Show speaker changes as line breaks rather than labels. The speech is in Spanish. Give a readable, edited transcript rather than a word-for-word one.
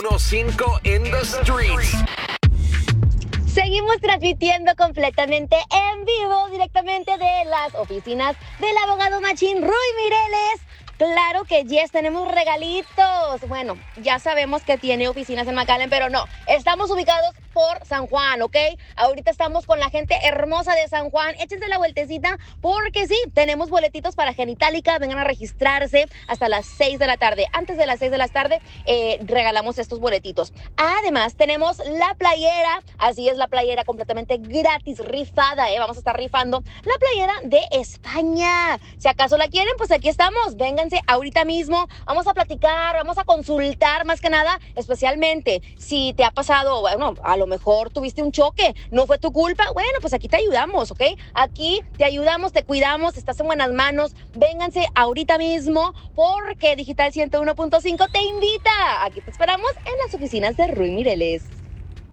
105 in the streets.
Seguimos transmitiendo completamente en vivo, directamente de las oficinas del abogado Machín Ruy Mireles. Claro que yes, tenemos regalitos. Bueno, ya sabemos que tiene oficinas en McAllen, pero no, estamos ubicados por San Juan, ¿ok? Ahorita estamos con la gente hermosa de San Juan. Échense la vueltecita porque sí, tenemos boletitos para Genitalica. Vengan a registrarse hasta las 6 de la tarde. Antes de las 6 de la tarde regalamos estos boletitos. Además, tenemos la playera. Así es, la playera completamente gratis, rifada, Vamos a estar rifando la playera de España. Si acaso la quieren, pues aquí estamos. Vénganse ahorita mismo. Vamos a platicar, vamos a consultar más que nada, especialmente si te ha pasado, bueno, a lo mejor tuviste un choque, no fue tu culpa, bueno, pues aquí te ayudamos, ¿ok? Aquí te ayudamos, te cuidamos, estás en buenas manos. Vénganse ahorita mismo porque Digital 101.5 te invita. Aquí te esperamos en las oficinas de Ruy Mireles.